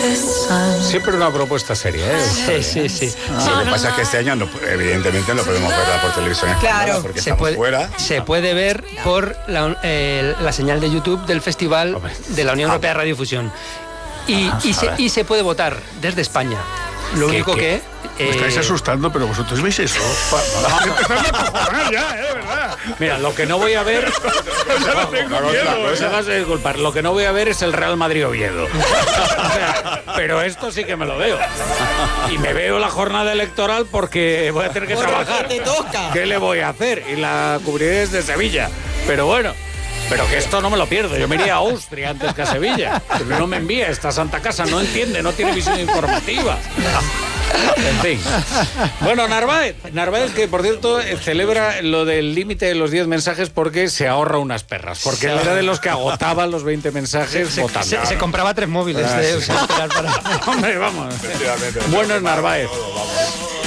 Siempre una propuesta seria, ¿eh? Sí. Lo que pasa es que este año, evidentemente, no podemos verla por televisión española, Claro, porque estamos fuera. Se puede ver por la señal de YouTube del Festival de la Unión Europea de Radiofusión. Y se puede votar desde España. Lo único que... Me estáis asustando, pero vosotros veis eso. Empezando a cojonar ya, ¿verdad? Mira, lo que no voy a ver... Ya tengo miedo. No se vas a disculpar. Lo que no voy a ver es el Real Madrid-Oviedo. O sea, pero esto sí que me lo veo. Y me veo la jornada electoral porque voy a tener que trabajar. Te toca. ¿Qué le voy a hacer? Y la cubriré desde Sevilla. Pero bueno... Pero que esto no me lo pierdo. Yo me iría a Austria antes que a Sevilla. Pero no me envía esta Santa Casa. No entiende, no tiene visión informativa. En fin. Bueno, Narváez, que por cierto celebra lo del límite de los 10 mensajes porque se ahorra unas perras. Porque él era de los que agotaban los 20 mensajes votando. Se compraba 3 móviles. Hombre, vamos. Bueno, Narváez.